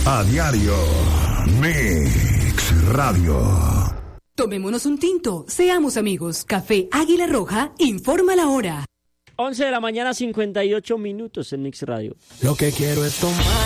A diario. Mix Radio. Tomémonos un tinto, seamos amigos. Café Águila Roja informa la hora. 11 de la mañana, 58 minutos en Mix Radio. Lo que quiero es tomar